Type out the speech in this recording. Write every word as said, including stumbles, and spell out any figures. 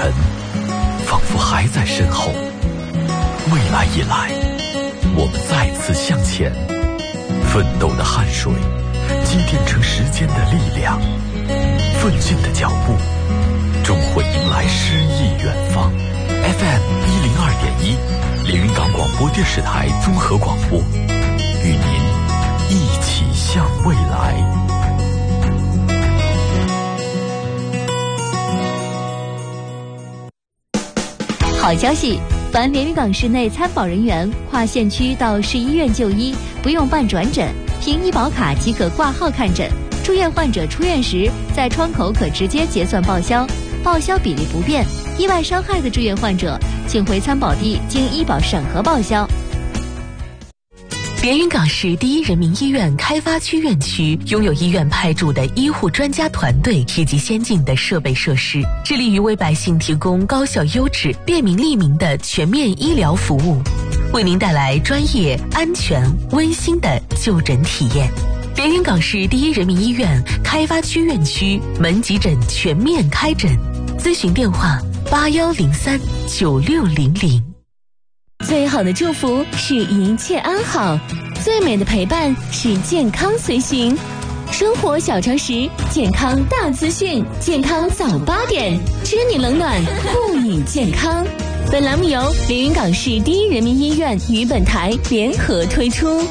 尘仿佛还在身后，未来已来，我们再次向前，奋斗的汗水积淀成时间的力量，奋进的脚步终会迎来诗意远方。 F M 一零二点一，连云港广播电视台综合广播，与您一起向未来。 好消息，凡连云港市内参保人员跨县区到市医院就医，不用办转诊，凭医保卡即可挂号看诊。住院患者出院时，在窗口可直接结算报销，报销比例不变。意外伤害的住院患者，请回参保地经医保审核报销。 连云港市第一人民医院开发区院区拥有医院派驻的医护专家团队以及先进的设备设施，致力于为百姓提供高效优质、便民利民的全面医疗服务，为您带来专业、安全、温馨的就诊体验。连云港市第一人民医院开发区院区门急诊全面开诊，咨询电话八幺零三九六零零。 最好的祝福是一切安好，最美的陪伴是健康随行。生活小常识，健康大资讯，健康早八点，知你冷暖，护你健康。本栏目由连云港市第一人民医院与本台联合推出。